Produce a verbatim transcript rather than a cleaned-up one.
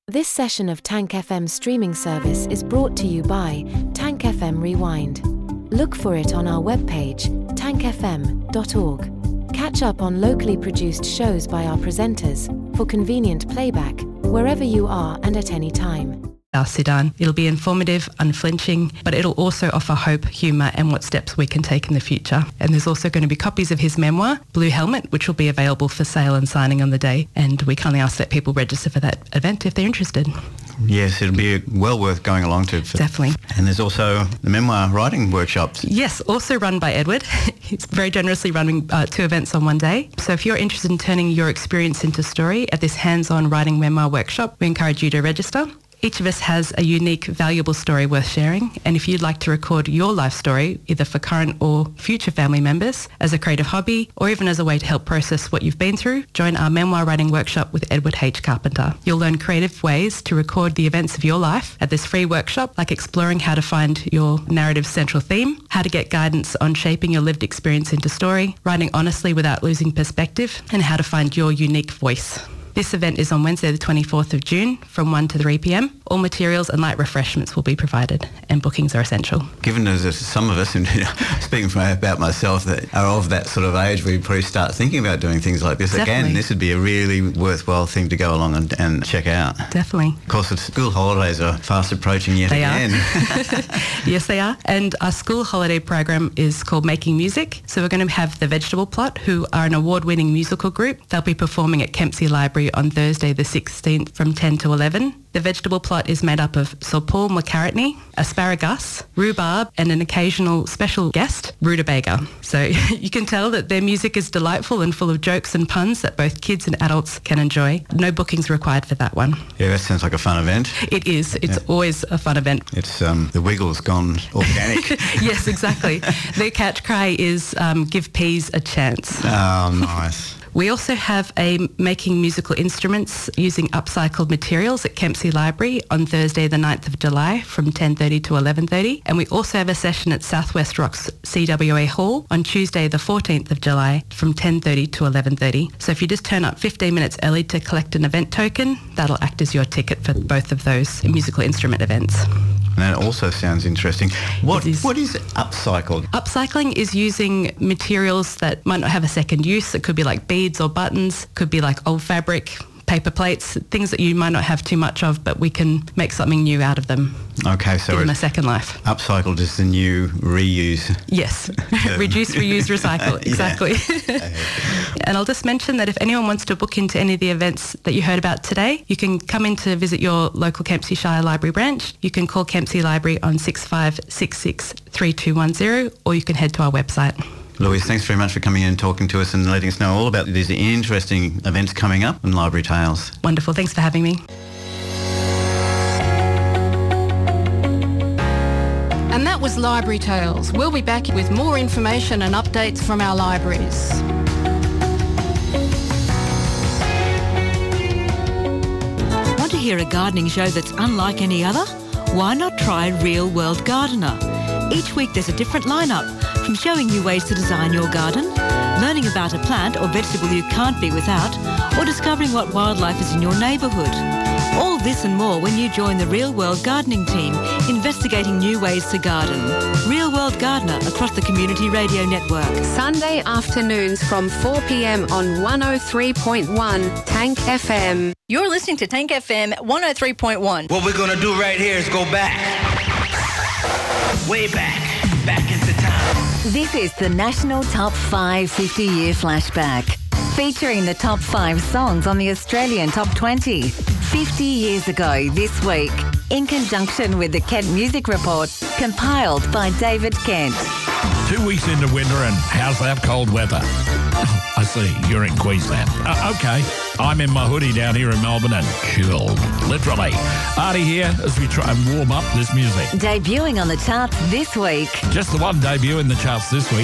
This session of Tank F M streaming service is brought to you by Tank F M Rewind. Look for it on our webpage, tank f m dot org. Catch up on locally produced shows by our presenters, for convenient playback, wherever you are and at any time. Our Sudan. It'll be informative, unflinching, but it'll also offer hope, humour and what steps we can take in the future. And there's also going to be copies of his memoir, Blue Helmet, which will be available for sale and signing on the day. And we kindly ask that people register for that event if they're interested. Yes, it'll be well worth going along to. For, Definitely. And there's also the memoir writing workshops. Yes, also run by Edward. He's very generously running uh, two events on one day. So if you're interested in turning your experience into story at this hands-on writing memoir workshop, we encourage you to register. Each of us has a unique, valuable story worth sharing, and if you'd like to record your life story, either for current or future family members, as a creative hobby, or even as a way to help process what you've been through, join our memoir writing workshop with Edward H. Carpenter. You'll learn creative ways to record the events of your life at this free workshop, like exploring how to find your narrative's central theme, how to get guidance on shaping your lived experience into story, writing honestly without losing perspective, and how to find your unique voice. This event is on Wednesday the twenty-fourth of June from one to three p m. All materials and light refreshments will be provided and bookings are essential. Given there's some of us, and speaking for, about myself, that are of that sort of age where you probably start thinking about doing things like this, Definitely. Again, this would be a really worthwhile thing to go along and, and check out. Definitely. Of course, the school holidays are fast approaching yet they again. Are. Yes, they are. And our school holiday program is called Making Music. So we're going to have the Vegetable Plot, who are an award-winning musical group. They'll be performing at Kempsey Library on Thursday the sixteenth from ten to eleven. The Vegetable Plot is made up of Sir Paul McCartney, asparagus, rhubarb and an occasional special guest, rutabaga. So you can tell that their music is delightful and full of jokes and puns that both kids and adults can enjoy. No bookings required for that one. Yeah, that sounds like a fun event. It is. It's yeah. always a fun event. It's um, the Wiggles gone organic. Yes, exactly. Their catch cry is um, give peas a chance. Oh, nice. We also have a Making Musical Instruments using upcycled materials at Kempsey Library on Thursday the ninth of July from ten thirty to eleven thirty. And we also have a session at Southwest Rocks C W A Hall on Tuesday the fourteenth of July from ten thirty to eleven thirty. So if you just turn up fifteen minutes early to collect an event token, that'll act as your ticket for both of those musical instrument events. And that also sounds interesting. What is. What is upcycled? Upcycling is using materials that might not have a second use. It could be like beads or buttons, could be like old fabric, paper plates, things that you might not have too much of, but we can make something new out of them. Okay, so give them a second life. Upcycled is the new reuse. Yes, reduce, reuse, recycle, exactly. And I'll just mention that if anyone wants to book into any of the events that you heard about today, you can come in to visit your local Kempsey Shire Library branch. You can call Kempsey Library on six five six six, three two one zero, or you can head to our website. Louise, thanks very much for coming in and talking to us and letting us know all about these interesting events coming up in Library Tales. Wonderful. Thanks for having me. And that was Library Tales. We'll be back with more information and updates from our libraries. Want to hear a gardening show that's unlike any other? Why not try Real World Gardener? Each week there's a different lineup, from showing you ways to design your garden, learning about a plant or vegetable you can't be without, or discovering what wildlife is in your neighbourhood. All this and more when you join the Real World Gardening team, investigating new ways to garden. Real World Gardener across the Community Radio Network. Sunday afternoons from four p m on one oh three point one Tank F M. You're listening to Tank F M one oh three point one. What we're going to do right here is go back. Way back. Back into time. This is the National Top five fifty-year flashback, featuring the top five songs on the Australian Top twenty. fifty years ago this week, in conjunction with the Kent Music Report, compiled by David Kent. Two weeks into winter and how's that cold weather? I see, you're in Queensland. Uh, okay, I'm in my hoodie down here in Melbourne and chilled, literally. Artie here as we try and warm up this music. Debuting on the charts this week. Just the one debut in the charts this week.